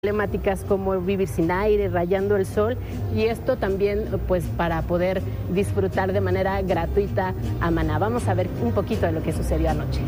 emblemáticas como Vivir sin aire, Rayando el sol, y esto también pues para poder disfrutar de manera gratuita a Maná. Vamos a ver un poquito de lo que sucedió anoche.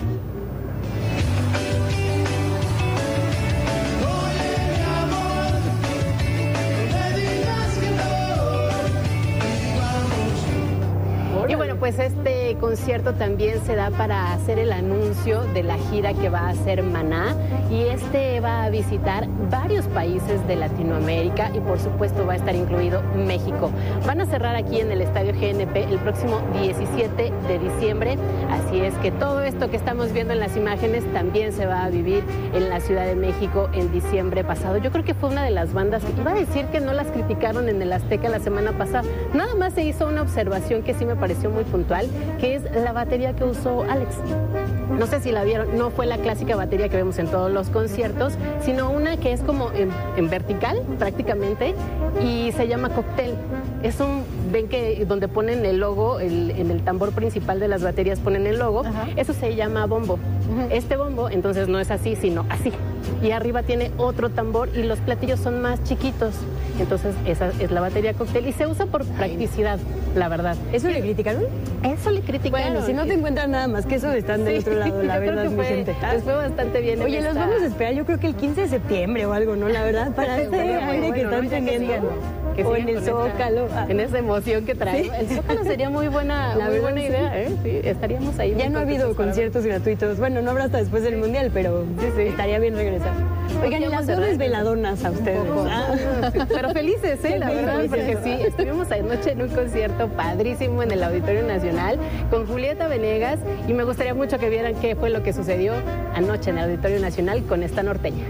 Y bueno, pues este concierto también se da para hacer el anuncio de la gira que va a hacer Maná, y este va a visitar varios países de Latinoamérica y por supuesto va a estar incluido México. Van a cerrar aquí en el Estadio GNP el próximo 17 de diciembre, así es que todo esto que estamos viendo en las imágenes también se va a vivir en la Ciudad de México en diciembre pasado. Yo creo que fue una de las bandas que iba a decir que no las criticaron en el Azteca la semana pasada, nada más se hizo una observación que sí me pareció muy puntual, que es la batería que usó Alex. No sé si la vieron, no fue la clásica batería que vemos en todos los conciertos, sino una que es como en vertical prácticamente y se llama Cóctel. Es ven que donde ponen el logo, en el tambor principal de las baterías ponen el logo. Ajá. Eso se llama bombo. Este bombo entonces no es así, sino así. Y arriba tiene otro tambor y los platillos son más chiquitos. Entonces esa es la batería Cóctel y se usa por practicidad, la verdad. ¿Eso le criticaron? Eso le criticaron. Bueno, si no te encuentran nada más que eso, están del otro lado, la verdad, mi gente. Les fue bastante bien. Oye, los vamos a esperar, yo creo que el 15 de septiembre o algo, ¿no? La verdad, para este aire que están teniendo. O en el Zócalo. En esa emoción que trae. Sí. El Zócalo sería muy buena idea, ¿eh? Sí, estaríamos ahí. Ya no ha habido conciertos gratuitos. Bueno, no habrá hasta después del Mundial, pero estaría bien regresar. Oigan, y las dos desveladonas a ustedes. Pero felices, la verdad, porque sí, estuvimos anoche en un concierto padrísimo en el Auditorio Nacional con Julieta Venegas y me gustaría mucho que vieran qué fue lo que sucedió anoche en el Auditorio Nacional con esta norteña.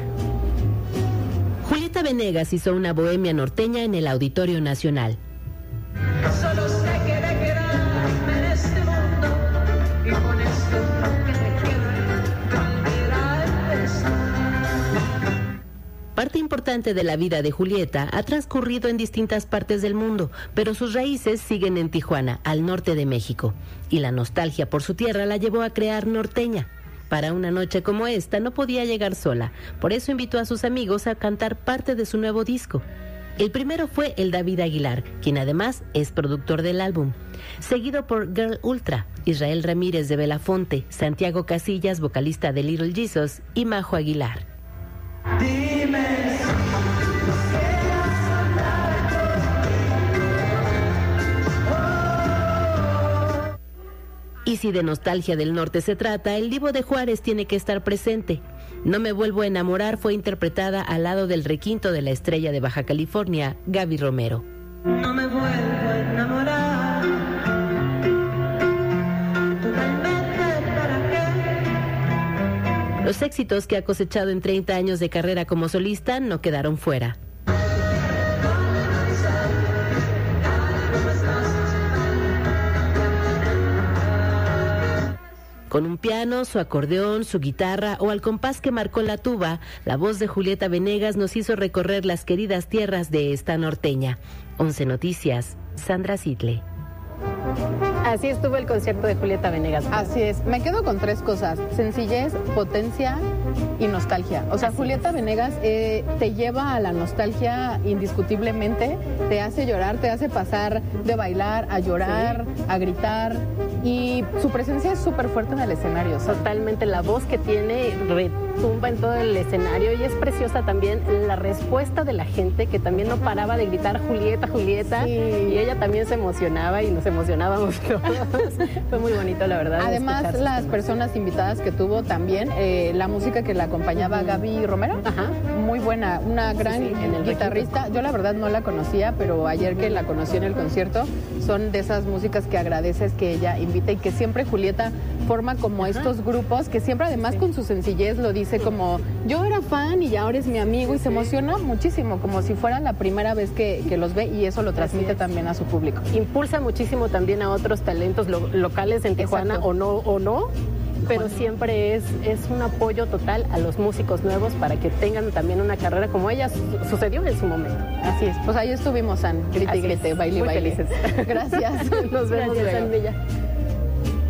Julieta Venegas hizo una bohemia norteña en el Auditorio Nacional. Solo sé que de quedarme en este mundo y con esto que te quiero volver a empezar. Parte importante de la vida de Julieta ha transcurrido en distintas partes del mundo, pero sus raíces siguen en Tijuana, al norte de México, y la nostalgia por su tierra la llevó a crear Norteña. Para una noche como esta no podía llegar sola, por eso invitó a sus amigos a cantar parte de su nuevo disco. El primero fue el David Aguilar, quien además es productor del álbum, seguido por Girl Ultra, Israel Ramírez de Belafonte, Santiago Casillas, vocalista de Little Jesus, y Majo Aguilar. Dime. Y si de nostalgia del norte se trata, el Divo de Juárez tiene que estar presente. No me vuelvo a enamorar fue interpretada al lado del requinto de la estrella de Baja California, Gaby Romero. No me vuelvo a enamorar. Totalmente, ¿para qué? Los éxitos que ha cosechado en 30 años de carrera como solista no quedaron fuera. Con un piano, su acordeón, su guitarra o al compás que marcó la tuba, la voz de Julieta Venegas nos hizo recorrer las queridas tierras de esta norteña. 11 Noticias, Sandra Sidle. Así estuvo el concierto de Julieta Venegas. Así es, me quedo con tres cosas: sencillez, potencia y nostalgia. O sea, Julieta Venegas te lleva a la nostalgia indiscutiblemente, te hace llorar, te hace pasar de bailar a llorar, a gritar, y su presencia es súper fuerte en el escenario. Totalmente, la voz que tiene retumba en todo el escenario y es preciosa también la respuesta de la gente que también no paraba de gritar Julieta, Julieta, y ella también se emocionaba y nos emocionábamos todos. Fue muy bonito, la verdad. Además, las personas invitadas que tuvo también, la música que la acompañaba, Gaby Romero, muy buena, una gran guitarrista. Yo la verdad no la conocía, pero ayer que la conocí en el concierto, son de esas músicas que agradeces que ella invita y que siempre Julieta forma como estos grupos, que siempre además con su sencillez lo dice como, yo era fan y ahora es mi amigo, y se emociona muchísimo, como si fuera la primera vez que los ve, y eso lo transmite también a su público. Impulsa muchísimo también a otros talentos locales en Tijuana, o no, pero siempre es un apoyo total a los músicos nuevos para que tengan también una carrera como ella sucedió en su momento. Así es, pues ahí estuvimos, San, grite y grite, baile y baile. Felices. Gracias. Nos vemos luego. San Bella.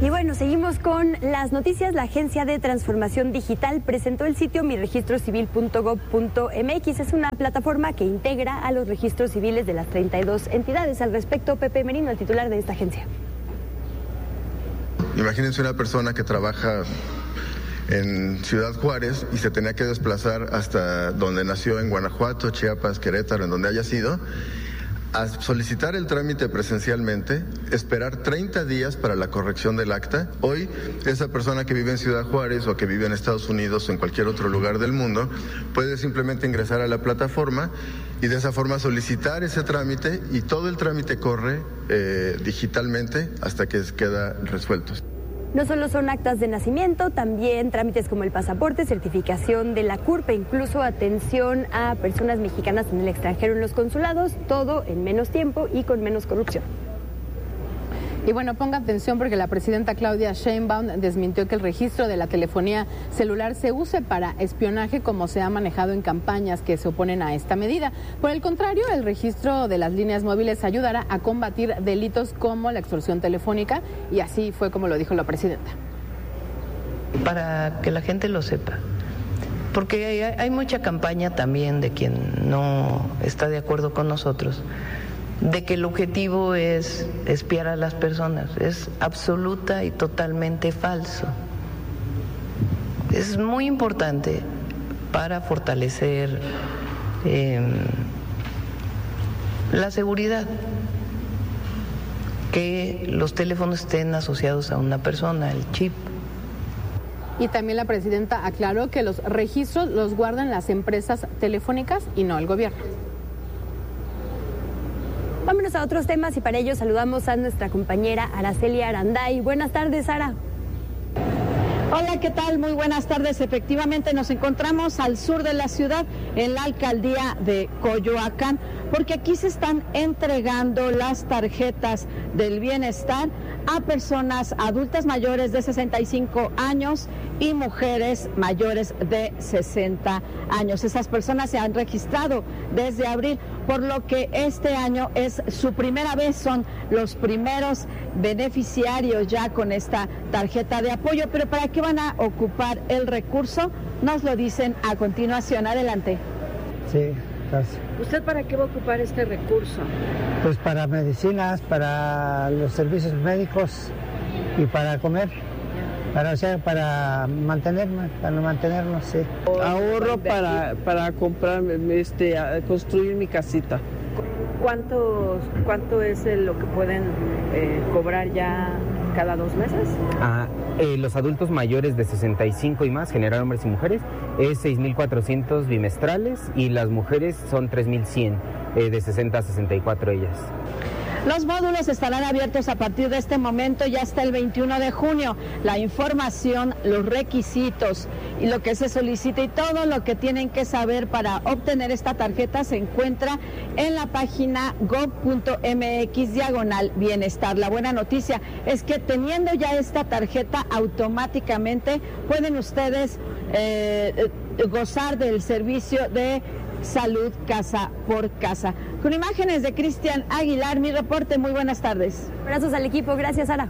Y bueno, seguimos con las noticias. La Agencia de Transformación Digital presentó el sitio miregistrocivil.gov.mx. Es una plataforma que integra a los registros civiles de las 32 entidades. Al respecto, Pepe Merino, el titular de esta agencia. Imagínense una persona que trabaja en Ciudad Juárez y se tenía que desplazar hasta donde nació, en Guanajuato, Chiapas, Querétaro, en donde haya sido, a solicitar el trámite presencialmente, esperar 30 días para la corrección del acta. Hoy, esa persona que vive en Ciudad Juárez o que vive en Estados Unidos o en cualquier otro lugar del mundo puede simplemente ingresar a la plataforma y de esa forma solicitar ese trámite, y todo el trámite corre digitalmente hasta que queda resuelto. No solo son actas de nacimiento, también trámites como el pasaporte, certificación de la CURP e incluso atención a personas mexicanas en el extranjero en los consulados, todo en menos tiempo y con menos corrupción. Y bueno, ponga atención porque la presidenta Claudia Sheinbaum desmintió que el registro de la telefonía celular se use para espionaje como se ha manejado en campañas que se oponen a esta medida. Por el contrario, el registro de las líneas móviles ayudará a combatir delitos como la extorsión telefónica, y así fue como lo dijo la presidenta. Para que la gente lo sepa, porque hay mucha campaña también de quien no está de acuerdo con nosotros, de que el objetivo es espiar a las personas. Es absoluta y totalmente falso. Es muy importante para fortalecer la seguridad que los teléfonos estén asociados a una persona, el chip. Y también la presidenta aclaró que los registros los guardan las empresas telefónicas y no el gobierno. Vámonos a otros temas y para ello saludamos a nuestra compañera Araceli Aranday. Buenas tardes, Sara. Hola, ¿qué tal? Muy buenas tardes. Efectivamente nos encontramos al sur de la ciudad, en la alcaldía de Coyoacán, porque aquí se están entregando las tarjetas del bienestar a personas adultas mayores de 65 años y mujeres mayores de 60 años. Esas personas se han registrado desde abril, por lo que este año es su primera vez, son los primeros beneficiarios ya con esta tarjeta de apoyo. Pero ¿para qué van a ocupar el recurso? Nos lo dicen a continuación. Adelante. Sí, gracias. ¿Usted para qué va a ocupar este recurso? Pues para medicinas, para los servicios médicos y para comer. Para mantenernos, sí. Ahorro para comprar, construir mi casita. ¿Cuánto es lo que pueden cobrar ya cada 2 meses? Los adultos mayores de 65 y más, general hombres y mujeres, es 6,400 bimestrales, y las mujeres son 3,100, de 60 a 64 ellas. Los módulos estarán abiertos a partir de este momento y hasta el 21 de junio. La información, los requisitos y lo que se solicita y todo lo que tienen que saber para obtener esta tarjeta se encuentra en la página gov.mx/bienestar. La buena noticia es que teniendo ya esta tarjeta, automáticamente pueden ustedes gozar del servicio de salud casa por casa. Con imágenes de Cristian Aguilar, mi reporte. Muy buenas tardes. Abrazos al equipo. Gracias, Sara.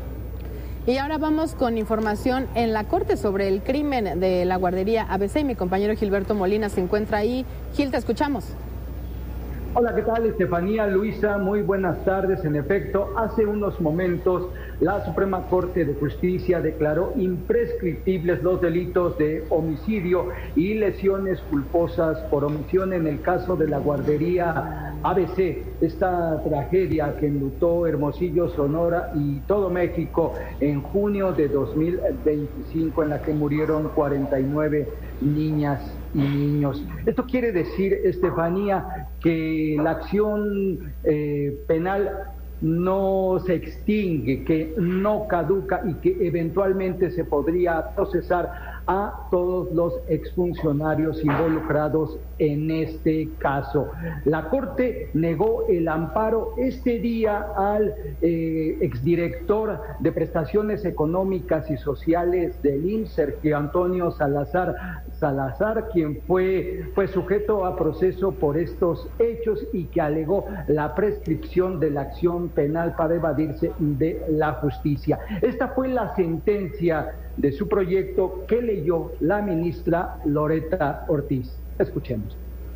Y ahora vamos con información en la Corte sobre el crimen de la guardería ABC. Y mi compañero Gilberto Molina se encuentra ahí. Gil, te escuchamos. Hola, ¿qué tal, Estefanía, Luisa? Muy buenas tardes. En efecto, hace unos momentos la Suprema Corte de Justicia declaró imprescriptibles los delitos de homicidio y lesiones culposas por omisión en el caso de la guardería ABC, esta tragedia que enlutó Hermosillo, Sonora y todo México en junio de 2025, en la que murieron 49 niñas y niños. Esto quiere decir, Estefanía, que la acción penal no se extingue, que no caduca y que eventualmente se podría procesar a todos los exfuncionarios involucrados en este caso. La Corte negó el amparo este día al exdirector de Prestaciones Económicas y Sociales del IMSS, Sergio Antonio Salazar, quien fue sujeto a proceso por estos hechos y que alegó la prescripción de la acción penal para evadirse de la justicia. Esta fue la sentencia de su proyecto que leyó la ministra Loretta Ortiz. Escuchemos.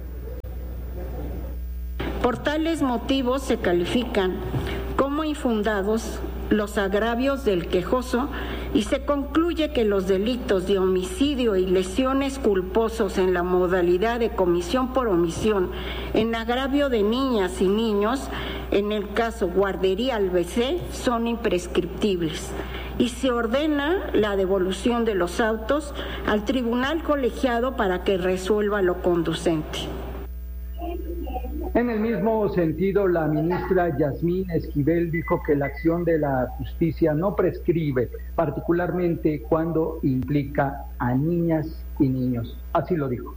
Por tales motivos se califican como infundados los agravios del quejoso y se concluye que los delitos de homicidio y lesiones culposos en la modalidad de comisión por omisión en agravio de niñas y niños, en el caso guardería al BC, son imprescriptibles y se ordena la devolución de los autos al tribunal colegiado para que resuelva lo conducente. En el mismo sentido, la ministra Yasmín Esquivel dijo que la acción de la justicia no prescribe, particularmente cuando implica a niñas y niños. Así lo dijo.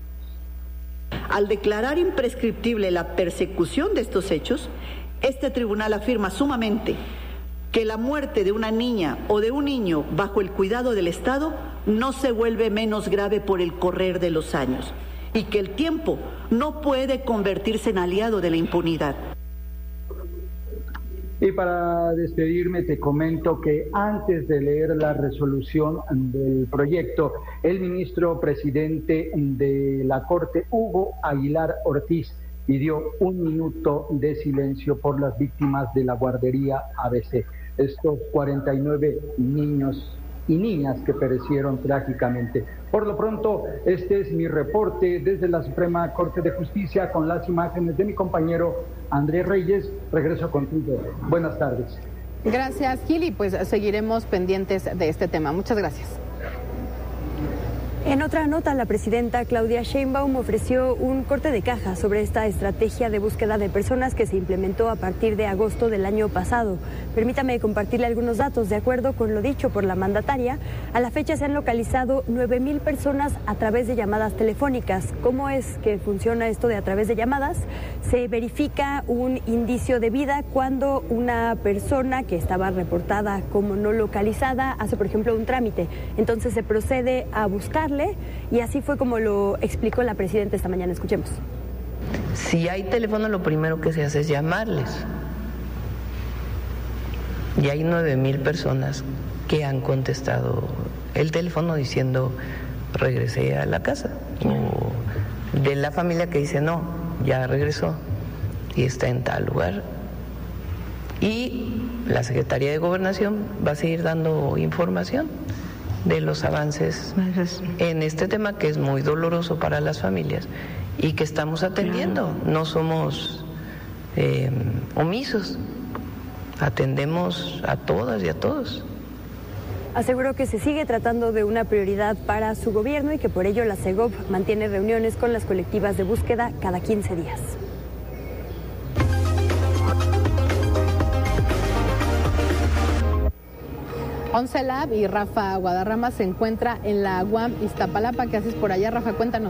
Al declarar imprescriptible la persecución de estos hechos, este tribunal afirma sumamente que la muerte de una niña o de un niño bajo el cuidado del Estado no se vuelve menos grave por el correr de los años y que el tiempo no puede convertirse en aliado de la impunidad. Y para despedirme te comento que antes de leer la resolución del proyecto, el ministro presidente de la Corte, Hugo Aguilar Ortiz, pidió 1 minuto de silencio por las víctimas de la guardería ABC, estos 49 niños y niñas que perecieron trágicamente. Por lo pronto, este es mi reporte desde la Suprema Corte de Justicia con las imágenes de mi compañero Andrés Reyes. Regreso contigo. Buenas tardes. Gracias, Gil, y pues seguiremos pendientes de este tema. Muchas gracias. En otra nota, la presidenta Claudia Sheinbaum ofreció un corte de caja sobre esta estrategia de búsqueda de personas que se implementó a partir de agosto del año pasado. Permítame compartirle algunos datos. De acuerdo con lo dicho por la mandataria, a la fecha se han localizado 9,000 personas a través de llamadas telefónicas. ¿Cómo es que funciona esto de a través de llamadas? Se verifica un indicio de vida cuando una persona que estaba reportada como no localizada hace, por ejemplo, un trámite. Entonces se procede a buscarle. Y así fue como lo explicó la presidenta esta mañana. Escuchemos. Si hay teléfono, lo primero que se hace es llamarles. Y hay 9,000 personas que han contestado el teléfono diciendo regresé a la casa. O de la familia que dice no, ya regresó y está en tal lugar. Y la Secretaría de Gobernación va a seguir dando información de los avances en este tema que es muy doloroso para las familias y que estamos atendiendo. No somos omisos, atendemos a todas y a todos. Aseguró que se sigue tratando de una prioridad para su gobierno y que por ello la Segov mantiene reuniones con las colectivas de búsqueda cada 15 días. Oncelab y Rafa Guadarrama se encuentra en la UAM Iztapalapa. ¿Qué haces por allá, Rafa? Cuéntanos.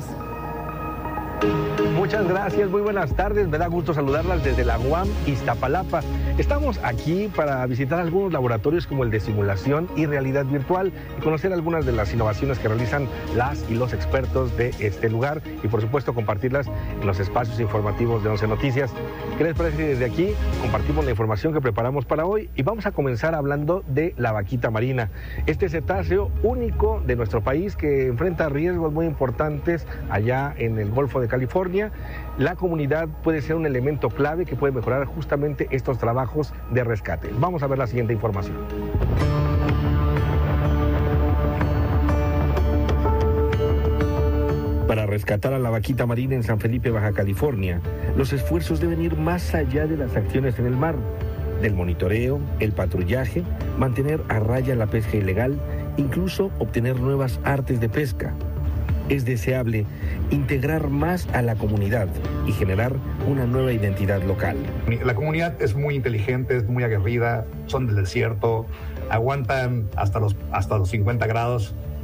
Muchas gracias, muy buenas tardes. Me da gusto saludarlas desde la UAM Iztapalapa. Estamos aquí para visitar algunos laboratorios como el de simulación y realidad virtual y conocer algunas de las innovaciones que realizan las y los expertos de este lugar y por supuesto compartirlas en los espacios informativos de 11 Noticias. ¿Qué les parece si desde aquí compartimos la información que preparamos para hoy? Y vamos a comenzar hablando de la vaquita marina, este cetáceo único de nuestro país que enfrenta riesgos muy importantes allá en el Golfo de California. La comunidad puede ser un elemento clave que puede mejorar justamente estos trabajos de rescate. Vamos a ver la siguiente información. Para rescatar a la vaquita marina en San Felipe, Baja California, los esfuerzos deben ir más allá de las acciones en el mar, del monitoreo, el patrullaje, mantener a raya la pesca ilegal, incluso obtener nuevas artes de pesca. Es deseable integrar más a la comunidad y generar una nueva identidad local. La comunidad es muy inteligente, es muy aguerrida, son del desierto, aguantan hasta los 50 grados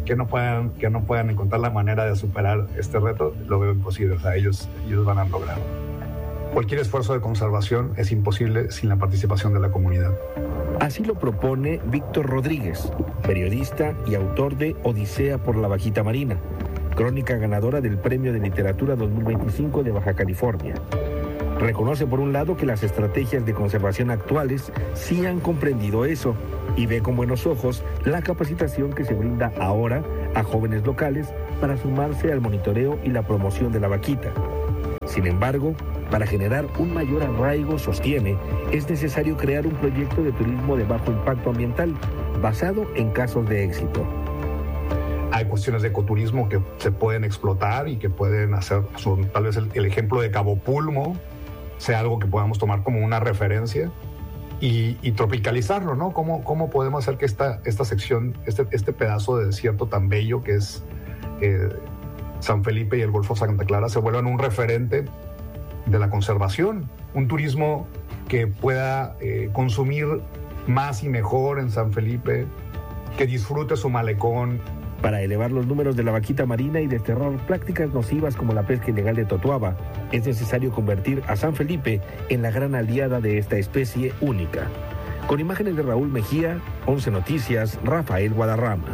que no puedan encontrar la manera de superar este reto, lo veo imposible. O sea, ellos van a lograrlo. Cualquier esfuerzo de conservación es imposible sin la participación de la comunidad. Así lo propone Víctor Rodríguez, periodista y autor de Odisea por la Bajita Marina, crónica ganadora del Premio de Literatura 2025 de Baja California. Reconoce por un lado que las estrategias de conservación actuales sí han comprendido eso y ve con buenos ojos la capacitación que se brinda ahora a jóvenes locales para sumarse al monitoreo y la promoción de la vaquita. Sin embargo, para generar un mayor arraigo, sostiene, es necesario crear un proyecto de turismo de bajo impacto ambiental basado en casos de éxito. Hay cuestiones de ecoturismo que se pueden explotar y que pueden hacer, tal vez el ejemplo de Cabo Pulmo sea algo que podamos tomar como una referencia y tropicalizarlo, ¿no? ¿Cómo podemos hacer que esta sección, este pedazo de desierto tan bello que es San Felipe y el Golfo Santa Clara se vuelvan un referente de la conservación? Un turismo que pueda consumir más y mejor en San Felipe, que disfrute su malecón. Para elevar los números de la vaquita marina y desterrar prácticas nocivas como la pesca ilegal de totuaba, es necesario convertir a San Felipe en la gran aliada de esta especie única. Con imágenes de Raúl Mejía, 11 Noticias, Rafael Guadarrama.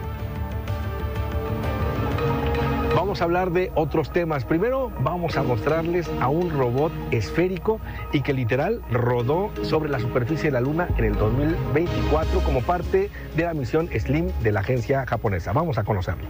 Vamos a hablar de otros temas. Primero vamos a mostrarles a un robot esférico y que literal rodó sobre la superficie de la Luna en el 2024 como parte de la misión SLIM de la agencia japonesa. Vamos a conocerlo.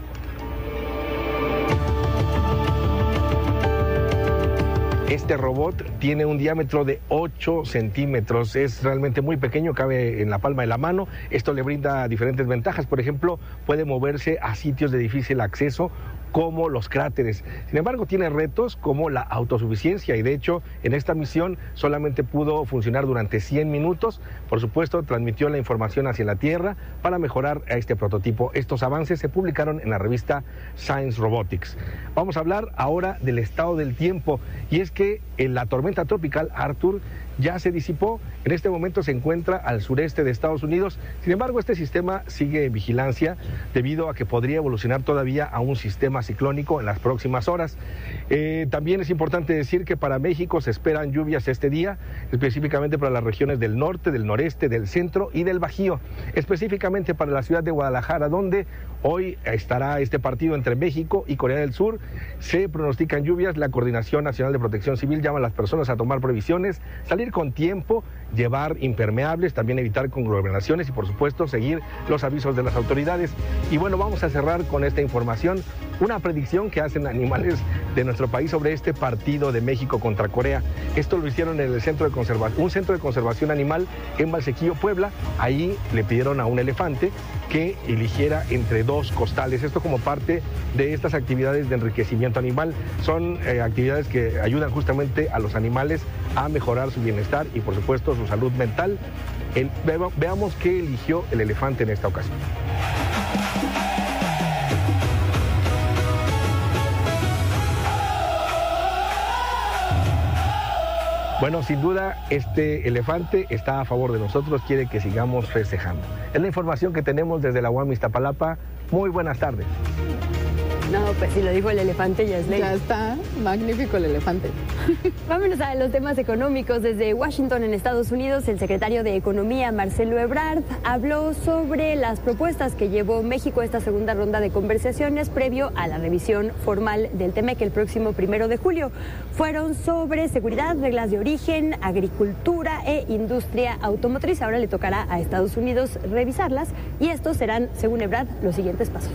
Este robot tiene un diámetro de 8 centímetros, es realmente muy pequeño, cabe en la palma de la mano. Esto le brinda diferentes ventajas, por ejemplo, puede moverse a sitios de difícil acceso como los cráteres. Sin embargo, tiene retos como la autosuficiencia y de hecho en esta misión solamente pudo funcionar durante 100 minutos. Por supuesto, transmitió la información hacia la Tierra para mejorar a este prototipo. Estos avances se publicaron en la revista Science Robotics. Vamos a hablar ahora del estado del tiempo y es que la tormenta tropical Arthur ya se disipó. En este momento se encuentra al sureste de Estados Unidos. Sin embargo, este sistema sigue en vigilancia debido a que podría evolucionar todavía a un sistema ciclónico en las próximas horas. También es importante decir que para México se esperan lluvias este día, específicamente para las regiones del norte, del noreste, del centro y del Bajío. Específicamente para la ciudad de Guadalajara, donde hoy estará este partido entre México y Corea del Sur. Se pronostican lluvias. La Coordinación Nacional de Protección Civil llama a las personas a tomar previsiones, salir con tiempo, llevar impermeables, también evitar conglomeraciones y por supuesto seguir los avisos de las autoridades. Y bueno, vamos a cerrar con esta información, una predicción que hacen animales de nuestro país sobre este partido de México contra Corea. Esto lo hicieron en el centro de conservación animal en Valsequillo, Puebla. Ahí le pidieron a un elefante que eligiera entre dos costales. Esto como parte de estas actividades de enriquecimiento animal. Son actividades que ayudan justamente a los animales a mejorar su bienestar y por supuesto su salud mental. Veamos qué eligió el elefante en esta ocasión. Bueno, sin duda, este elefante está a favor de nosotros, quiere que sigamos festejando. Es la información que tenemos desde la UAM Iztapalapa. Muy buenas tardes. No, pues si lo dijo el elefante ya es ley. Ya está, magnífico el elefante. Vámonos a los temas económicos. Desde Washington, en Estados Unidos, el secretario de Economía, Marcelo Ebrard, habló sobre las propuestas que llevó México a esta segunda ronda de conversaciones previo a la revisión formal del TEMEC el próximo 1 de julio. Fueron sobre seguridad, reglas de origen, agricultura e industria automotriz. Ahora le tocará a Estados Unidos revisarlas y estos serán, según Ebrard, los siguientes pasos.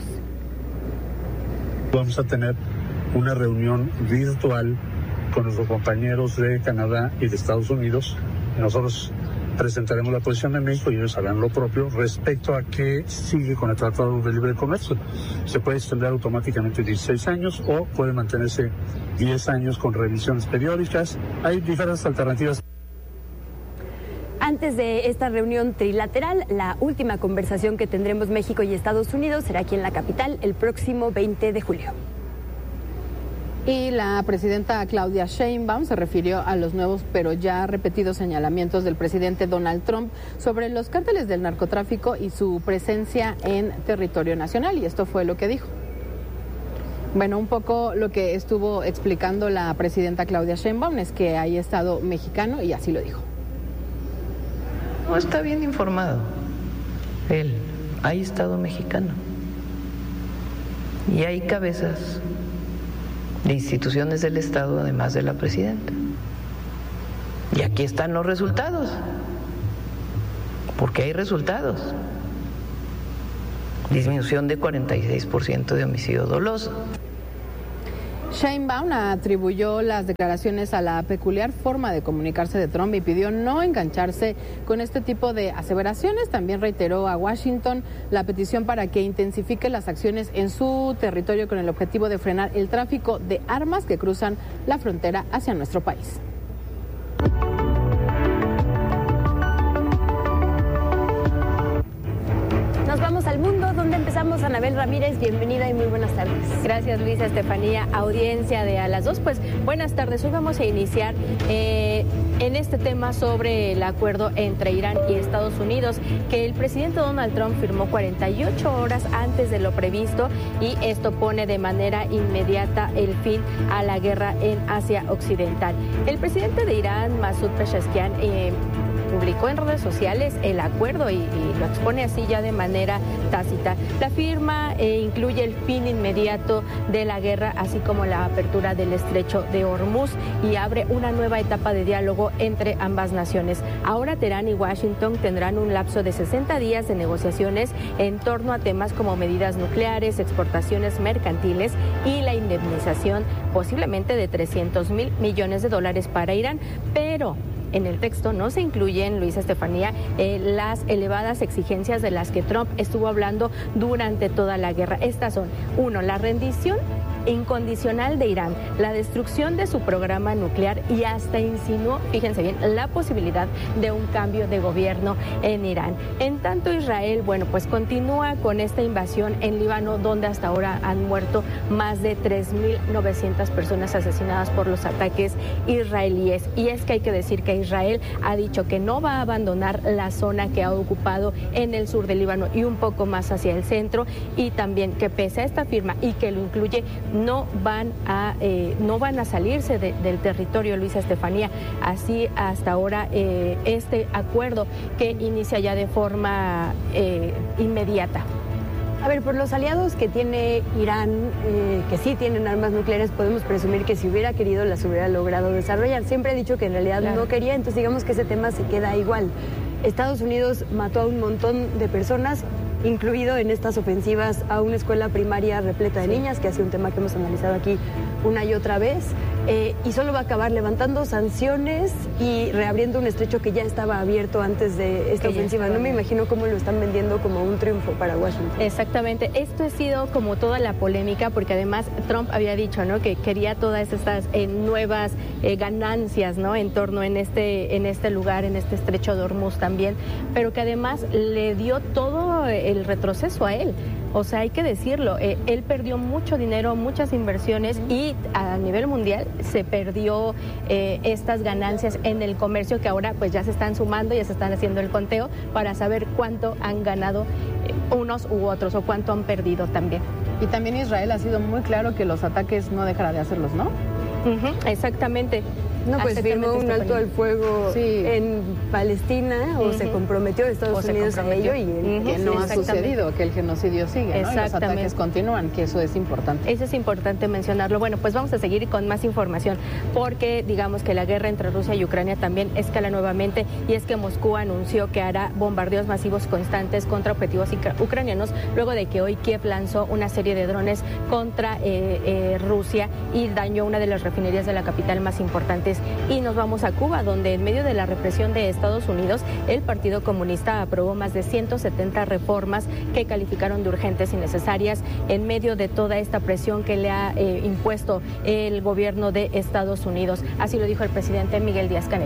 Vamos a tener una reunión virtual con nuestros compañeros de Canadá y de Estados Unidos. Nosotros presentaremos la posición de México y ellos harán lo propio respecto a qué sigue con el Tratado de Libre Comercio. Se puede extender automáticamente 16 años o puede mantenerse 10 años con revisiones periódicas. Hay diferentes alternativas. Antes de esta reunión trilateral, la última conversación que tendremos México y Estados Unidos será aquí en la capital el próximo 20 de julio. Y la presidenta Claudia Sheinbaum se refirió a los nuevos pero ya repetidos señalamientos del presidente Donald Trump sobre los cárteles del narcotráfico y su presencia en territorio nacional, y esto fue lo que dijo. Bueno, un poco lo que estuvo explicando la presidenta Claudia Sheinbaum es que hay Estado mexicano y así lo dijo. No está bien informado. Él, hay Estado mexicano. Y hay cabezas de instituciones del Estado, además de la presidenta. Y aquí están los resultados, porque hay resultados. Disminución de 46% de homicidio doloso. Sheinbaum atribuyó las declaraciones a la peculiar forma de comunicarse de Trump y pidió no engancharse con este tipo de aseveraciones. También reiteró a Washington la petición para que intensifique las acciones en su territorio con el objetivo de frenar el tráfico de armas que cruzan la frontera hacia nuestro país. Nos vamos al mundo, donde empezamos. Anabel Ramírez, bienvenida y muy buenas tardes. Gracias, Luisa, Estefanía, audiencia de A las 2. Pues buenas tardes, hoy vamos a iniciar en este tema sobre el acuerdo entre Irán y Estados Unidos, que el presidente Donald Trump firmó 48 horas antes de lo previsto, y esto pone de manera inmediata el fin a la guerra en Asia Occidental. El presidente de Irán, Masoud Pezeshkian, publicó en redes sociales el acuerdo y lo expone así ya de manera tácita. La firma incluye el fin inmediato de la guerra, así como la apertura del estrecho de Hormuz, y abre una nueva etapa de diálogo entre ambas naciones. Ahora Teherán y Washington tendrán un lapso de 60 días de negociaciones en torno a temas como medidas nucleares, exportaciones mercantiles y la indemnización posiblemente de $300 millones para Irán, pero en el texto no se incluyen, Luisa, Estefanía, las elevadas exigencias de las que Trump estuvo hablando durante toda la guerra. Estas son, 1, la rendición incondicional de Irán, la destrucción de su programa nuclear, y hasta insinuó, fíjense bien, la posibilidad de un cambio de gobierno en Irán. En tanto, Israel, bueno, pues continúa con esta invasión en Líbano, donde hasta ahora han muerto más de 3.900 personas asesinadas por los ataques israelíes. Y es que hay que decir que Israel ha dicho que no va a abandonar la zona que ha ocupado en el sur del Líbano y un poco más hacia el centro, y también que pese a esta firma y que lo incluye, no van a salirse del territorio, Luisa, Estefanía. Así hasta ahora este acuerdo que inicia ya de forma inmediata. A ver, por los aliados que tiene Irán, que sí tienen armas nucleares, podemos presumir que si hubiera querido las hubiera logrado desarrollar. Siempre he dicho que en realidad no quería, entonces digamos que ese tema se queda igual. Estados Unidos mató a un montón de personas, incluido en estas ofensivas a una escuela primaria repleta de niñas, que ha sido un tema que hemos analizado aquí una y otra vez, y solo va a acabar levantando sanciones y reabriendo un estrecho que ya estaba abierto antes de esta ofensiva. No me imagino cómo lo están vendiendo como un triunfo para Washington. Exactamente, esto ha sido como toda la polémica, porque además Trump había dicho, ¿no?, que quería todas estas nuevas ganancias, ¿no?, en torno en este lugar, en este estrecho de Hormuz también, pero que además le dio todo el retroceso a él. O sea, hay que decirlo, él perdió mucho dinero, muchas inversiones, y a nivel mundial se perdió estas ganancias en el comercio, que ahora pues ya se están sumando, ya se están haciendo el conteo para saber cuánto han ganado unos u otros o cuánto han perdido también. Y también Israel ha sido muy claro que los ataques no dejará de hacerlos, ¿no? Exactamente. No, pues firmó un alto al fuego en Palestina, o se comprometió Estados Unidos a ello, y que no ha sucedido, que el genocidio sigue, ¿no? Y los ataques continúan, que eso es importante. Eso es importante mencionarlo. Bueno, pues vamos a seguir con más información, porque digamos que la guerra entre Rusia y Ucrania también escala nuevamente, y es que Moscú anunció que hará bombardeos masivos constantes contra objetivos ucranianos, luego de que hoy Kiev lanzó una serie de drones contra Rusia y dañó una de las refinerías de la capital más importantes. Y nos vamos a Cuba, donde en medio de la represión de Estados Unidos, el Partido Comunista aprobó más de 170 reformas que calificaron de urgentes y necesarias en medio de toda esta presión que le ha impuesto el gobierno de Estados Unidos. Así lo dijo el presidente Miguel Díaz-Canel.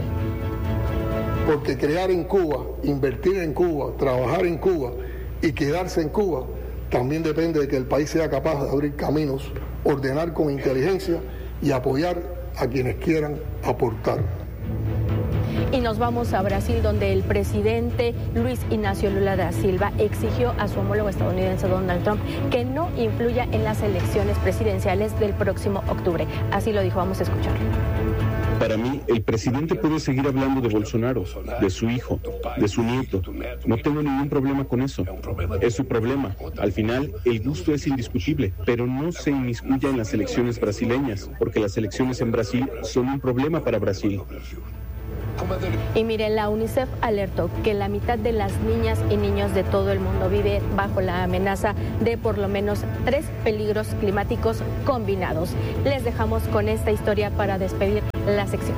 Porque crear en Cuba, invertir en Cuba, trabajar en Cuba y quedarse en Cuba también depende de que el país sea capaz de abrir caminos, ordenar con inteligencia y apoyar a quienes quieran aportar. Y nos vamos a Brasil, donde el presidente Luis Ignacio Lula da Silva exigió a su homólogo estadounidense Donald Trump que no influya en las elecciones presidenciales del próximo octubre. Así lo dijo, vamos a escucharlo. Para mí, el presidente puede seguir hablando de Bolsonaro, de su hijo, de su nieto. No tengo ningún problema con eso. Es su problema. Al final, el gusto es indiscutible, pero no se inmiscuya en las elecciones brasileñas, porque las elecciones en Brasil son un problema para Brasil. Y mire, la UNICEF alertó que la mitad de las niñas y niños de todo el mundo vive bajo la amenaza de por lo menos 3 peligros climáticos combinados. Les dejamos con esta historia para despedir la sección.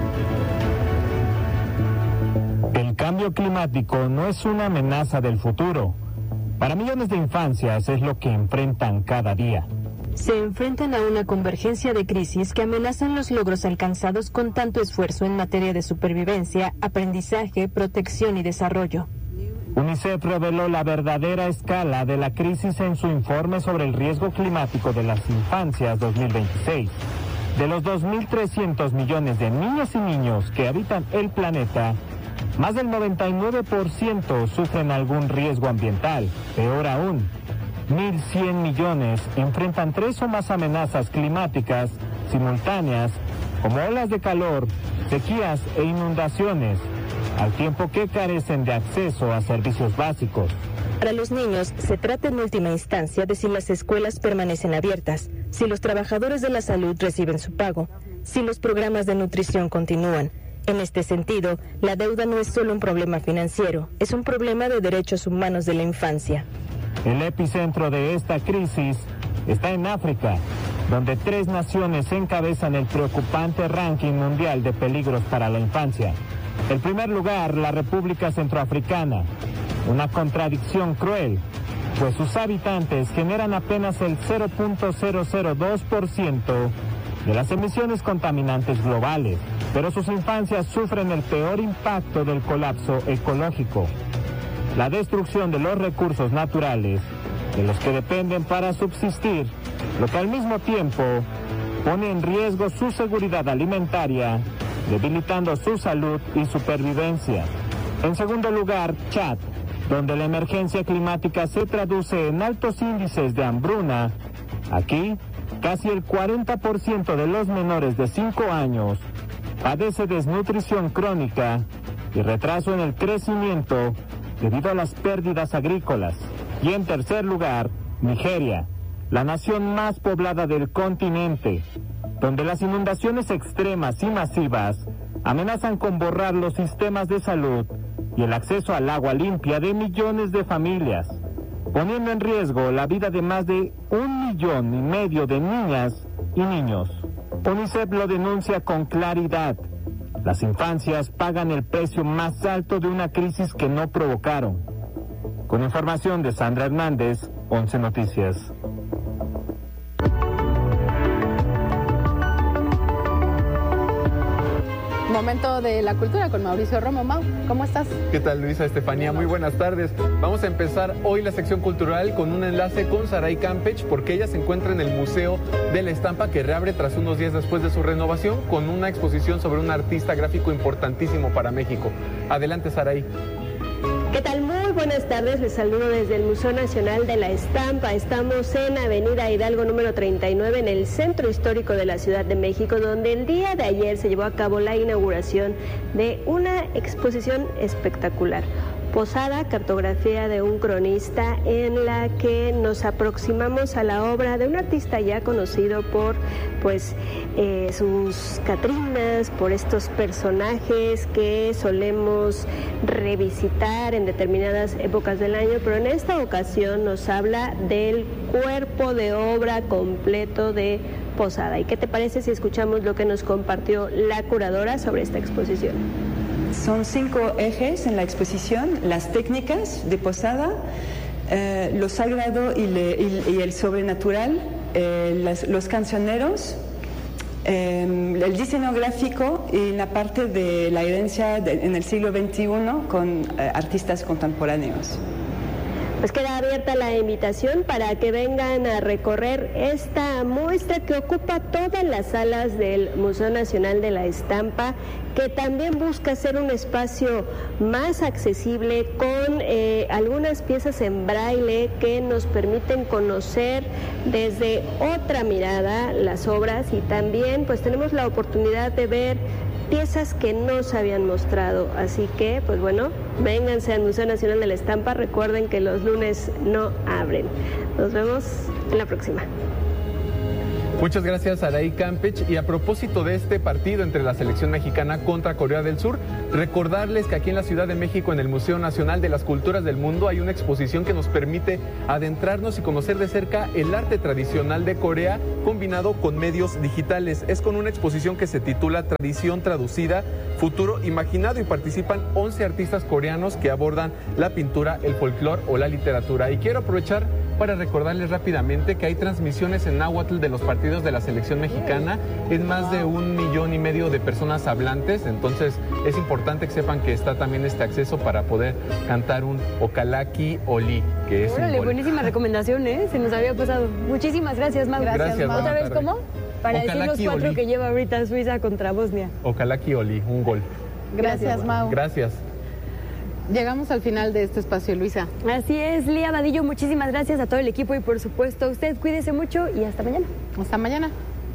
El cambio climático no es una amenaza del futuro. Para millones de infancias es lo que enfrentan cada día. Se enfrentan a una convergencia de crisis que amenazan los logros alcanzados con tanto esfuerzo en materia de supervivencia, aprendizaje, protección y desarrollo. UNICEF reveló la verdadera escala de la crisis en su informe sobre el riesgo climático de las infancias 2026. De los 2.300 millones de niñas y niños que habitan el planeta, más del 99% sufren algún riesgo ambiental. Peor aún, 1.100 millones enfrentan 3 o más amenazas climáticas simultáneas, como olas de calor, sequías e inundaciones, al tiempo que carecen de acceso a servicios básicos. Para los niños, se trata en última instancia de si las escuelas permanecen abiertas, si los trabajadores de la salud reciben su pago, si los programas de nutrición continúan. En este sentido, la deuda no es solo un problema financiero, es un problema de derechos humanos de la infancia. El epicentro de esta crisis está en África, donde 3 naciones encabezan el preocupante ranking mundial de peligros para la infancia. En primer lugar, la República Centroafricana, una contradicción cruel, pues sus habitantes generan apenas el 0.002% de las emisiones contaminantes globales, pero sus infancias sufren el peor impacto del colapso ecológico. La destrucción de los recursos naturales de los que dependen para subsistir, lo que al mismo tiempo pone en riesgo su seguridad alimentaria, debilitando su salud y supervivencia. En segundo lugar, Chad, donde la emergencia climática se traduce en altos índices de hambruna. Aquí, casi el 40% de los menores de 5 años padece desnutrición crónica y retraso en el crecimiento debido a las pérdidas agrícolas. Y en tercer lugar, Nigeria, la nación más poblada del continente, donde las inundaciones extremas y masivas amenazan con borrar los sistemas de salud y el acceso al agua limpia de millones de familias, poniendo en riesgo la vida de más de 1,5 millones de niñas y niños. UNICEF lo denuncia con claridad. Las infancias pagan el precio más alto de una crisis que no provocaron. Con información de Sandra Hernández, 11 Noticias. Momento de la cultura con Mauricio Romo. Mau, ¿cómo estás? ¿Qué tal, Luisa, Estefanía? Muy buenas tardes. Vamos a empezar hoy la sección cultural con un enlace con Saray Campech, porque ella se encuentra en el Museo de la Estampa, que reabre tras unos días después de su renovación, con una exposición sobre un artista gráfico importantísimo para México. Adelante, Saray. ¿Qué tal? Muy buenas tardes, les saludo desde el Museo Nacional de la Estampa. Estamos en Avenida Hidalgo número 39 en el Centro Histórico de la Ciudad de México, donde el día de ayer se llevó a cabo la inauguración de una exposición espectacular. Posada, cartografía de un cronista, en la que nos aproximamos a la obra de un artista ya conocido por sus catrinas, por estos personajes que solemos revisitar en determinadas épocas del año, pero en esta ocasión nos habla del cuerpo de obra completo de Posada. ¿Y qué te parece si escuchamos lo que nos compartió la curadora sobre esta exposición? Son 5 ejes en la exposición: las técnicas de Posada, lo sagrado y el sobrenatural, los cancioneros, el diseño gráfico y la parte de la herencia en el siglo XXI con artistas contemporáneos. Pues queda abierta la invitación para que vengan a recorrer esta muestra que ocupa todas las salas del Museo Nacional de la Estampa, que también busca ser un espacio más accesible con algunas piezas en braille que nos permiten conocer desde otra mirada las obras, y también pues tenemos la oportunidad de ver piezas que no se habían mostrado. Así que, pues bueno, vénganse al Museo Nacional de la Estampa. Recuerden que los lunes no abren. Nos vemos en la próxima. Muchas gracias, Saray Campech. Y a propósito de este partido entre la selección mexicana contra Corea del Sur, recordarles que aquí en la Ciudad de México, en el Museo Nacional de las Culturas del Mundo, hay una exposición que nos permite adentrarnos y conocer de cerca el arte tradicional de Corea combinado con medios digitales. Es con una exposición que se titula Tradición Traducida, Futuro Imaginado, y participan 11 artistas coreanos que abordan la pintura, el folclore o la literatura. Y quiero aprovechar para recordarles rápidamente que hay transmisiones en náhuatl de los partidos de la selección mexicana. Es más de 1,5 millones de personas hablantes, entonces es importante que sepan que está también este acceso para poder cantar un Okalaki Oli, que es Órale, buenísima recomendación, ¿eh? Se nos había pasado. Muchísimas gracias, Mau. Gracias, Mau. ¿Otra vez cómo? Para Okalaki decir los 4 Oli. que lleva ahorita Suiza contra Bosnia. Okalaki Oli, un gol. Gracias, Mau. Gracias. Llegamos al final de este espacio, Luisa. Así es, Lía Vadillo, muchísimas gracias a todo el equipo y por supuesto a usted. Cuídese mucho y hasta mañana. Hasta mañana.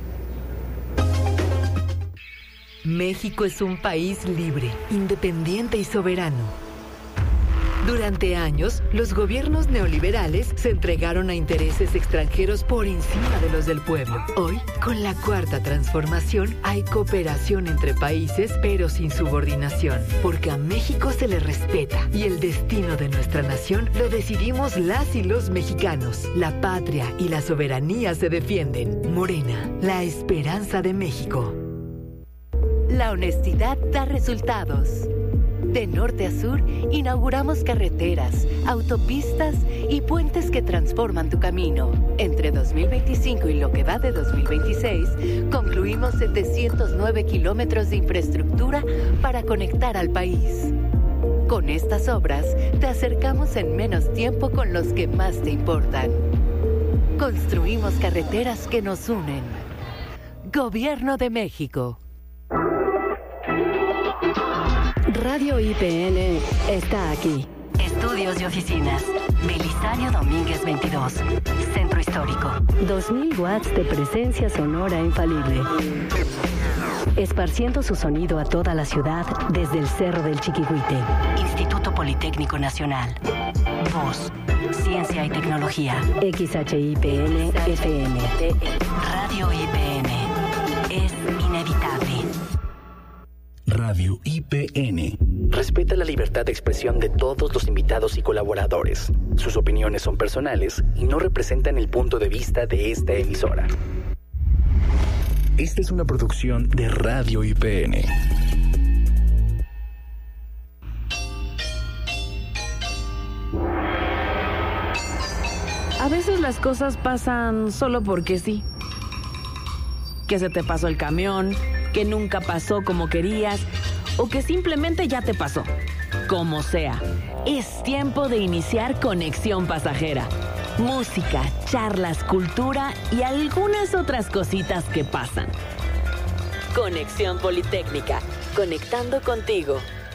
México es un país libre, independiente y soberano. Durante años, los gobiernos neoliberales se entregaron a intereses extranjeros por encima de los del pueblo. Hoy, con la Cuarta Transformación, hay cooperación entre países, pero sin subordinación, porque a México se le respeta y el destino de nuestra nación lo decidimos las y los mexicanos. La patria y la soberanía se defienden. Morena, la esperanza de México. La honestidad da resultados. De norte a sur, inauguramos carreteras, autopistas y puentes que transforman tu camino. Entre 2025 y lo que va de 2026, concluimos 709 kilómetros de infraestructura para conectar al país. Con estas obras, te acercamos en menos tiempo con los que más te importan. Construimos carreteras que nos unen. Gobierno de México. Radio IPN está aquí. Estudios y oficinas. Belisario Domínguez 22. Centro Histórico. 2000 watts de presencia sonora infalible. Esparciendo su sonido a toda la ciudad desde el Cerro del Chiquihuite. Instituto Politécnico Nacional. Voz, Ciencia y Tecnología. XHIPN FM. Radio IPN. Es inevitable. Radio IPN. Respeta la libertad de expresión de todos los invitados y colaboradores. Sus opiniones son personales y no representan el punto de vista de esta emisora. Esta es una producción de Radio IPN. A veces las cosas pasan solo porque sí. Que se te pasó el camión, que nunca pasó como querías, o que simplemente ya te pasó. Como sea, es tiempo de iniciar Conexión Pasajera. Música, charlas, cultura y algunas otras cositas que pasan. Conexión Politécnica, conectando contigo.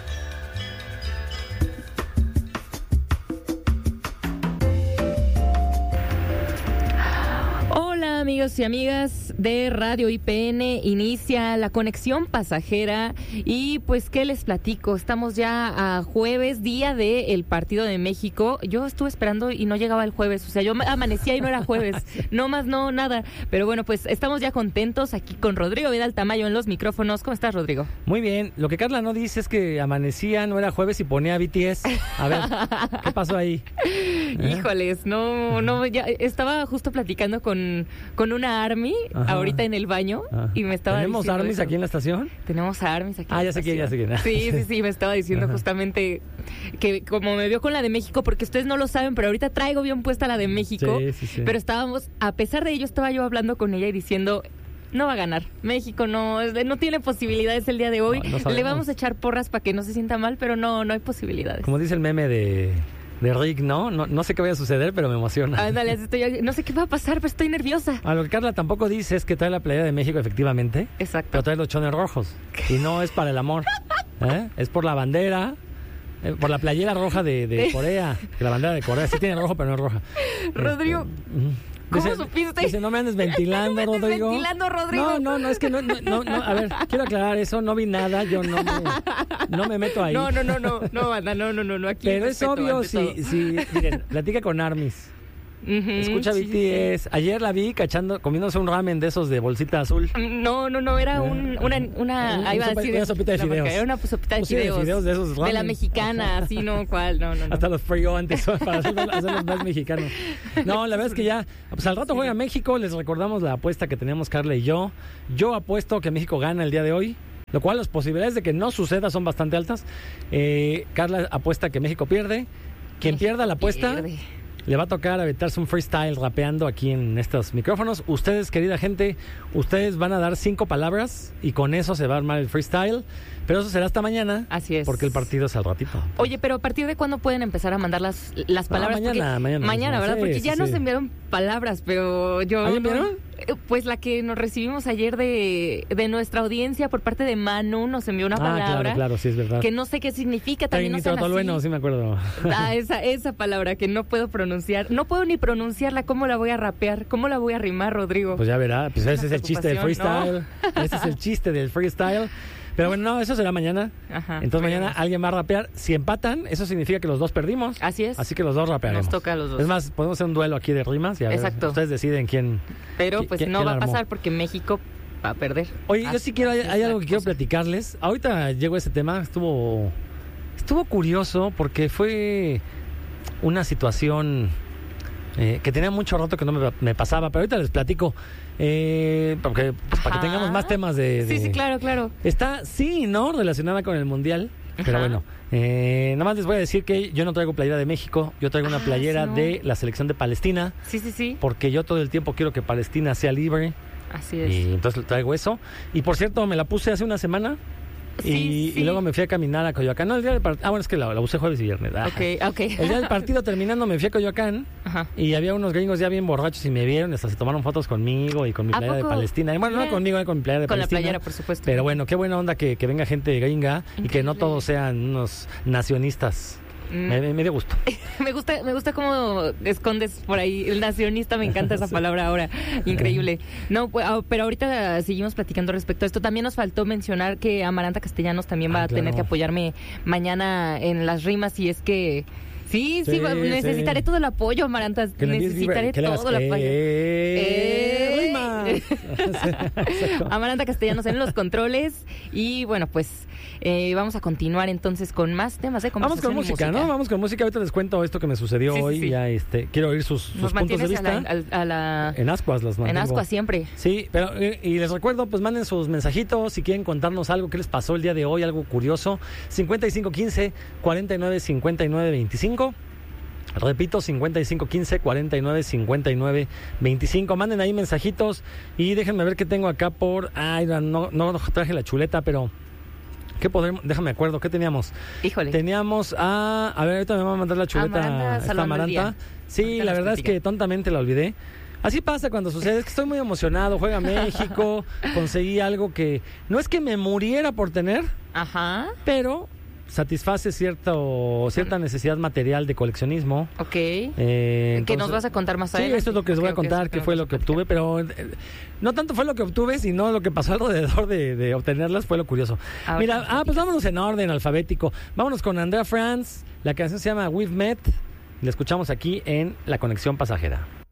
Hola amigos y amigas de Radio IPN, inicia la Conexión Pasajera y pues qué les platico, estamos ya a jueves, día del partido de México. Yo estuve esperando y no llegaba el jueves, o sea, yo amanecía y no era jueves, no más, no, nada, pero bueno, pues estamos ya contentos aquí con Rodrigo Vidal Tamayo en los micrófonos. ¿Cómo estás, Rodrigo? Muy bien, lo que Carla no dice es que amanecía, no era jueves y ponía BTS. A ver, ¿qué pasó ahí? Híjoles, no, ya estaba justo platicando con una ARMY. Ajá. Ahorita en el baño. Ajá. Y me estaba ¿Tenemos diciendo ARMYs eso. aquí en la estación? Tenemos ARMYs aquí en la ya sé estación. quién. Sí, me estaba diciendo justamente que como me vio con la de México, porque ustedes no lo saben, pero ahorita traigo bien puesta la de México. Sí. Pero estábamos, a pesar de ello, estaba yo hablando con ella y diciendo, no va a ganar. México no tiene posibilidades el día de hoy. No Le vamos a echar porras para que no se sienta mal, pero no hay posibilidades. Como dice el meme de Rick, ¿no? No sé qué vaya a suceder, pero me emociona. Ándale, no sé qué va a pasar, pero estoy nerviosa. A lo que Carla tampoco dice es que trae la playera de México, efectivamente. Exacto. Pero trae los chones rojos. Y no es para el amor. Es por la bandera, por la playera roja de Corea. Que la bandera de Corea sí tiene rojo, pero no es roja. Rodrigo... ¿Cómo supiste? Dice, no me andes ventilando, Rodrigo. No, es que no, a ver, quiero aclarar eso, no vi nada, yo no me meto ahí. No, aquí. Pero es obvio, si, miren, platica con Armis. Escucha BTS. Sí. Ayer la vi comiéndose un ramen de esos de bolsita azul. No, era una sopita de fideos. Era una sopita de fideos de esos ramen. De la mexicana, así, ¿no? ¿Cuál? No. Hasta los frío antes para hacerlos más mexicanos. No, la verdad es que ya, pues al rato juega México, les recordamos la apuesta que teníamos Carla y yo. Yo apuesto que México gana el día de hoy, lo cual las posibilidades de que no suceda son bastante altas. Carla apuesta que México pierde. Quien pierda la apuesta... Le va a tocar aventarse un freestyle rapeando aquí en estos micrófonos. Ustedes, querida gente, ustedes van a dar 5 palabras y con eso se va a armar el freestyle. Pero eso será hasta mañana. Así es. Porque el partido es al ratito. Oye, pero ¿a partir de cuándo pueden empezar a mandar las palabras? Mañana, ¿verdad? Porque ya nos enviaron palabras, pero yo... ¿Ah, enviaron? Pues la que nos recibimos ayer de nuestra audiencia por parte de Manu nos envió una palabra. Claro, sí es verdad. Que no sé qué significa. También no sé. Sí me acuerdo. Esa palabra que no puedo pronunciar. No puedo ni pronunciarla. ¿Cómo la voy a rapear? ¿Cómo la voy a rimar, Rodrigo? Pues ya verá. Pues ese es el chiste del freestyle. ¿No? Ese es el chiste del freestyle. Pero bueno, no, eso será mañana. Ajá, entonces mañana alguien va a rapear. Si empatan, eso significa que los dos perdimos. Así es. Así que los dos rapearemos. Nos toca a los dos. Es más, podemos hacer un duelo aquí de rimas y a ver, ustedes deciden quién. Pero pues no va a pasar porque México va a perder. Oye, yo sí quiero, hay algo que quiero platicarles. Ahorita llegó ese tema, estuvo curioso porque fue una situación que tenía mucho rato que no me pasaba, pero ahorita les platico. Porque pues, para que tengamos más temas de... Sí, claro. Está, ¿no? Relacionada con el Mundial. Pero bueno, nada más les voy a decir que yo no traigo playera de México. Yo traigo una playera de la selección de Palestina. Sí. Porque yo todo el tiempo quiero que Palestina sea libre. Así es. Y entonces traigo eso. Y por cierto, me la puse hace una semana. Y luego me fui a caminar a Coyoacán. No, el día del partido. Bueno, es que la usé jueves y viernes. Ok. El día del partido terminando me fui a Coyoacán. Ajá. Y había unos gringos ya bien borrachos y me vieron. Hasta se tomaron fotos conmigo y con mi playera de Palestina. Y bueno, no conmigo, con mi playera de Palestina. Con la playera, por supuesto. Pero bueno, qué buena onda que venga gente gringa. Increíble. Y que no todos sean unos nacionistas. Me dio gusto. me gusta cómo escondes por ahí el nacionista, me encanta esa palabra ahora, increíble. No, pero ahorita seguimos platicando respecto a esto. También nos faltó mencionar que Amaranta Castellanos también va a tener que apoyarme mañana en las rimas, y es que sí, necesitaré todo el apoyo, Amaranta. Necesitaré todo el apoyo. Amaranta Castellanos en los controles. Y bueno, pues vamos a continuar entonces con más temas de conversación. Vamos con música, ¿no? Vamos con música. Ahorita les cuento esto que me sucedió hoy. Sí. Ya quiero oír sus puntos de vista. En Ascuas las mantengo. En Ascuas siempre. Sí, pero y les recuerdo, pues manden sus mensajitos si quieren contarnos algo que les pasó el día de hoy, algo curioso. 5515-4959-25. Repito, 5515-4959-25. Manden ahí mensajitos y déjenme ver qué tengo acá por... Ay, no traje la chuleta, pero... ¿Qué podremos? Déjame acuerdo, ¿qué teníamos? Híjole. Teníamos a ver, ahorita me va a mandar la chuleta Amaranta. Sí, ahorita la verdad es que tontamente la olvidé. Así pasa cuando sucede, es que estoy muy emocionado, juega México, conseguí algo que no es que me muriera por tener, pero satisface cierta necesidad material de coleccionismo. Ok. Que nos vas a contar más adelante. Sí, esto es lo que les voy a contar, que fue lo que obtuve, pero no tanto fue lo que obtuve, sino lo que pasó alrededor de obtenerlas, fue lo curioso. Mira, pues vámonos en orden alfabético. Vámonos con Andrea Franz, la canción se llama We've Met, la escuchamos aquí en La Conexión Pasajera.